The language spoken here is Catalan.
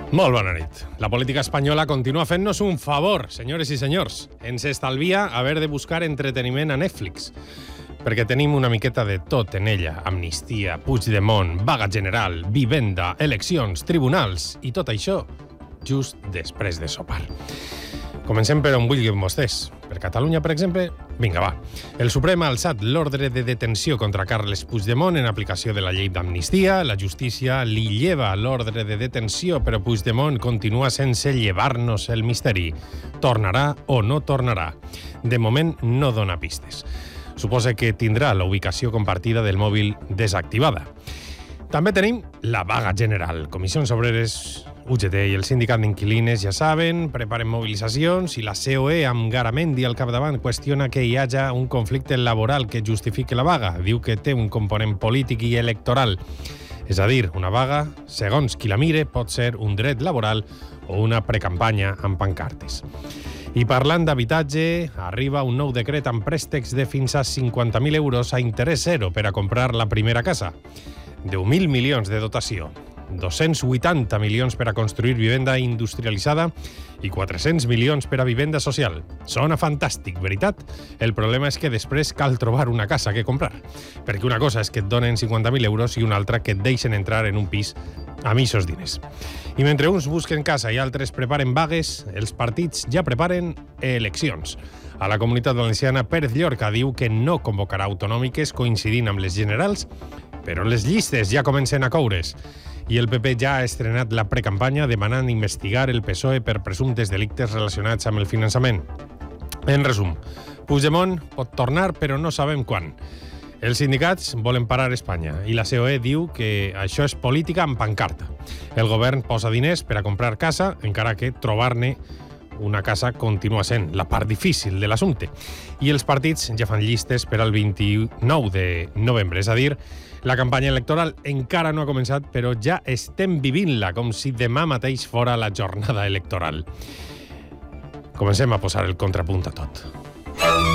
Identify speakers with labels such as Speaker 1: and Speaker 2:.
Speaker 1: Molt bona nit. La política espanyola continua fent-nos un favor, senyores i senyors. Ens estalvia haver de buscar entreteniment a Netflix, perquè tenim una miqueta de tot en ella. Amnistia, Puigdemont, vaga general, vivenda, eleccions, tribunals i tot això just després de sopar. Comencem per on vulguin vostès. Per Catalunya, per exemple, vinga, va. El Suprem ha alçat l'ordre de detenció contra Carles Puigdemont en aplicació de la llei d'amnistia. La justícia li lleva l'ordre de detenció, però Puigdemont continua sense llevar-nos el misteri. Tornarà o no tornarà? De moment no dona pistes. Suposa que tindrà la ubicació compartida del mòbil desactivada. També tenim la vaga general. Comissions Obreres, UGT i el sindicat d'inquilines, ja saben, preparen mobilitzacions i la COE, amb Garamendi al capdavant, qüestiona que hi hagi un conflicte laboral que justifiqui la vaga. Diu que té un component polític i electoral. És a dir, una vaga, segons qui la mire, pot ser un dret laboral o una precampanya amb pancartes. I parlant d'habitatge, arriba un nou decret amb préstecs de fins a 50.000 euros a interès zero per a comprar la primera casa. 10.000 milions de dotació, 280 milions per a construir vivenda industrialitzada i 400 milions per a vivenda social. Sona fantàstic, veritat? El problema és que després cal trobar una casa que comprar, perquè una cosa és que et donen 50.000 euros i una altra que et deixen entrar en un pis amb ixos diners. I mentre uns busquen casa i altres preparen vagues, els partits ja preparen eleccions. A la Comunitat Valenciana, Pérez Llorca diu que no convocarà autonòmiques coincidint amb les generals, però les llistes ja comencen a coure's. I el PP ja ha estrenat la precampanya demanant investigar el PSOE per presumptes delictes relacionats amb el finançament. En resum, Puigdemont pot tornar, però no sabem quan. Els sindicats volen parar Espanya i la COE diu que això és política amb pancarta. El govern posa diners per a comprar casa, encara que trobar-ne una casa continua sent la part difícil de l'assumpte. I els partits ja fan llistes per al 29 de novembre, és a dir, la campanya electoral encara no ha començat, però ja estem vivint-la com si demà mateix fora la jornada electoral. Comencem a posar el contrapunt a tot.